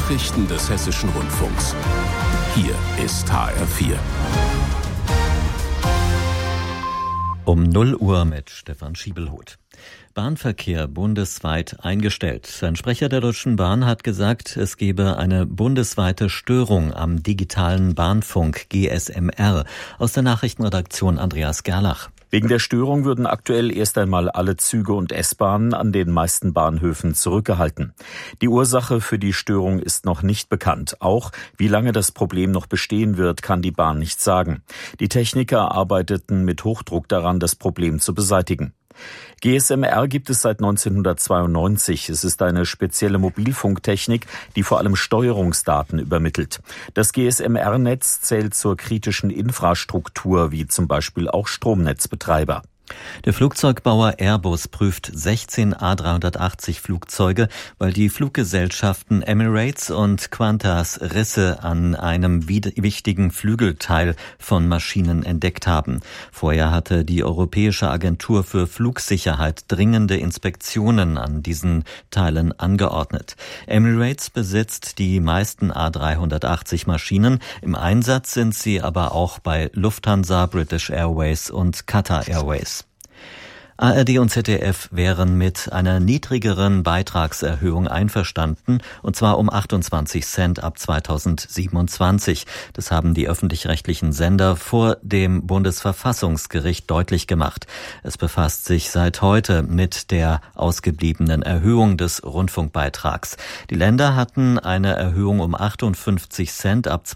Nachrichten des Hessischen Rundfunks. Hier ist HR4. Um 0 Uhr mit Stefan Schiebelhoth. Bahnverkehr bundesweit eingestellt. Ein Sprecher der Deutschen Bahn hat gesagt, es gebe eine bundesweite Störung am digitalen Bahnfunk GSMR. Aus der Nachrichtenredaktion Andreas Gerlach. Wegen der Störung würden aktuell erst einmal alle Züge und S-Bahnen an den meisten Bahnhöfen zurückgehalten. Die Ursache für die Störung ist noch nicht bekannt. Auch wie lange das Problem noch bestehen wird, kann die Bahn nicht sagen. Die Techniker arbeiteten mit Hochdruck daran, das Problem zu beseitigen. GSMR gibt es seit 1992. Es ist eine spezielle Mobilfunktechnik, die vor allem Steuerungsdaten übermittelt. Das GSMR-Netz zählt zur kritischen Infrastruktur, wie zum Beispiel auch Stromnetzbetreiber. Der Flugzeugbauer Airbus prüft 16 A380 Flugzeuge, weil die Fluggesellschaften Emirates und Qantas Risse an einem wichtigen Flügelteil von Maschinen entdeckt haben. Vorher hatte die Europäische Agentur für Flugsicherheit dringende Inspektionen an diesen Teilen angeordnet. Emirates besitzt die meisten A380 Maschinen. Im Einsatz sind sie aber auch bei Lufthansa, British Airways und Qatar Airways. ARD und ZDF wären mit einer niedrigeren Beitragserhöhung einverstanden, und zwar um 28 Cent ab 2027. Das haben die öffentlich-rechtlichen Sender vor dem Bundesverfassungsgericht deutlich gemacht. Es befasst sich seit heute mit der ausgebliebenen Erhöhung des Rundfunkbeitrags. Die Länder hatten eine Erhöhung um 58 Cent ab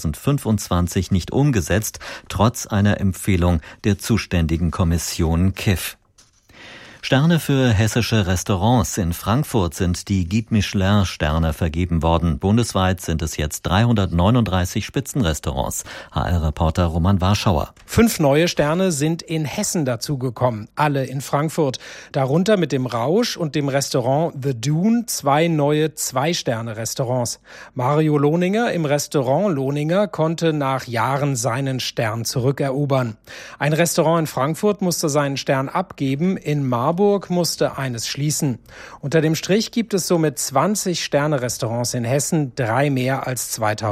2025 nicht umgesetzt, trotz einer Empfehlung der zuständigen Kommission KIF. Sterne für hessische Restaurants. In Frankfurt sind die Guide Michelin-Sterne vergeben worden. Bundesweit sind es jetzt 339 Spitzenrestaurants. HR-Reporter Roman Warschauer. 5 neue Sterne sind in Hessen dazugekommen, alle in Frankfurt. Darunter mit dem Rausch und dem Restaurant The Dune 2 neue 2-Sterne-Restaurants. Mario Lohninger im Restaurant Lohninger konnte nach Jahren seinen Stern zurückerobern. Ein Restaurant in Frankfurt musste seinen Stern abgeben, in Marburg musste eines schließen. Unter dem Strich gibt es somit 20 Sterne-Restaurants in Hessen, 3 mehr als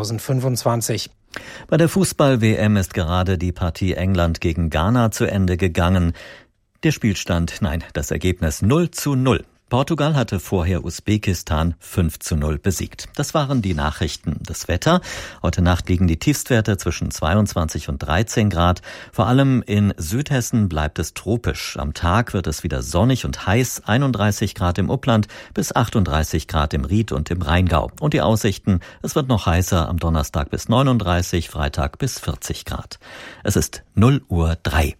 2025. Bei der Fußball-WM ist gerade die Partie England gegen Ghana zu Ende gegangen. Der Spielstand, das Ergebnis 0:0. Portugal hatte vorher Usbekistan 5:0 besiegt. Das waren die Nachrichten. Das Wetter. Heute Nacht liegen die Tiefstwerte zwischen 22 und 13 Grad. Vor allem in Südhessen bleibt es tropisch. Am Tag wird es wieder sonnig und heiß. 31 Grad im Upland bis 38 Grad im Ried und im Rheingau. Und die Aussichten, es wird noch heißer am Donnerstag bis 39, Freitag bis 40 Grad. Es ist 0:03.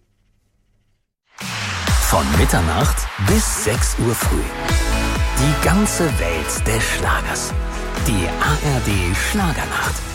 Von Mitternacht bis 6 Uhr früh. Die ganze Welt des Schlagers. Die ARD Schlagernacht.